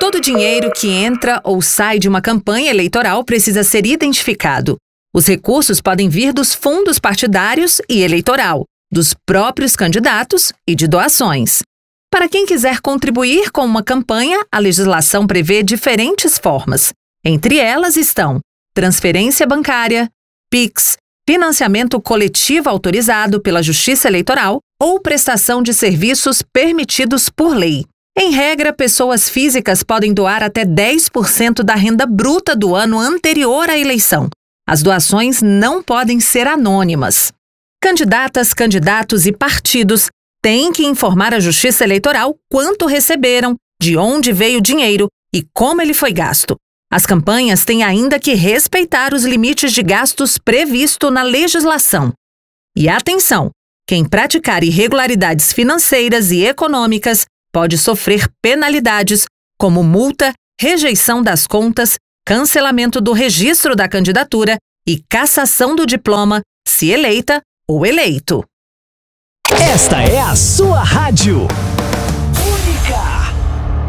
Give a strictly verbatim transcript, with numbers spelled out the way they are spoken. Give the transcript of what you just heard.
Todo dinheiro que entra ou sai de uma campanha eleitoral precisa ser identificado. Os recursos podem vir dos fundos partidários e eleitoral, dos próprios candidatos e de doações. Para quem quiser contribuir com uma campanha, a legislação prevê diferentes formas. Entre elas estão transferência bancária, Pix, financiamento coletivo autorizado pela Justiça Eleitoral ou prestação de serviços permitidos por lei. Em regra, pessoas físicas podem doar até dez por cento da renda bruta do ano anterior à eleição. As doações não podem ser anônimas. Candidatas, candidatos e partidos têm que informar a Justiça Eleitoral quanto receberam, de onde veio o dinheiro e como ele foi gasto. As campanhas têm ainda que respeitar os limites de gastos previstos na legislação. E atenção! Quem praticar irregularidades financeiras e econômicas pode sofrer penalidades, como multa, rejeição das contas, cancelamento do registro da candidatura e cassação do diploma, se eleita ou eleito. Esta é a sua rádio.